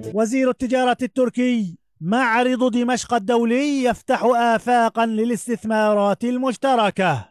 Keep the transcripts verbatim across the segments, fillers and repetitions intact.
وزير التجارة التركي: معرض دمشق الدولي يفتح آفاقا للاستثمارات المشتركة.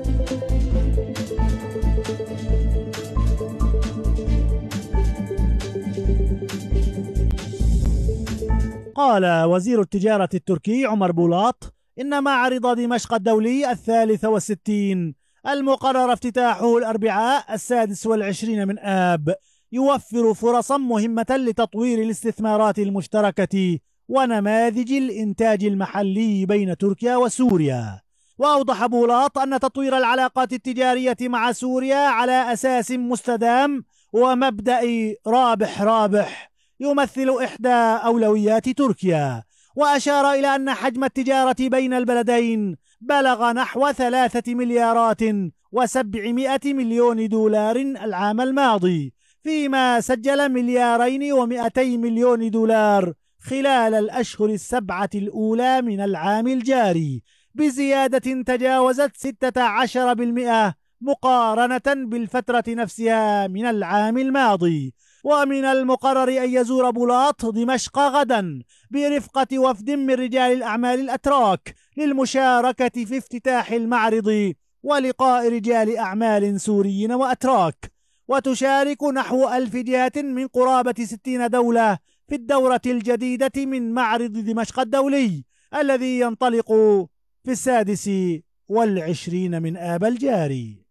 قال وزير التجارة التركي عمر بولاط إن معرض دمشق الدولي الثالث والستين المقرر افتتاحه الأربعاء السادس والعشرين من آب يوفر فرصا مهمة لتطوير الاستثمارات المشتركة ونماذج الإنتاج المحلي بين تركيا وسوريا. وأوضح بولاط أن تطوير العلاقات التجارية مع سوريا على أساس مستدام ومبدأ رابح رابح يمثل إحدى أولويات تركيا. وأشار إلى أن حجم التجارة بين البلدين بلغ نحو ثلاثة مليارات وسبعمائة مليون دولار العام الماضي، فيما سجل مليارين ومئتي مليون دولار خلال الأشهر السبعة الأولى من العام الجاري، بزيادة تجاوزت ستة عشر بالمئة مقارنة بالفترة نفسها من العام الماضي. ومن المقرر أن يزور بولاط دمشق غدا برفقة وفد من رجال الأعمال الأتراك للمشاركة في افتتاح المعرض ولقاء رجال أعمال سوريين وأتراك. وتشارك نحو ألف جهة من قرابة ستين دولة في الدورة الجديدة من معرض دمشق الدولي الذي ينطلق في السادس والعشرين من آب الجاري.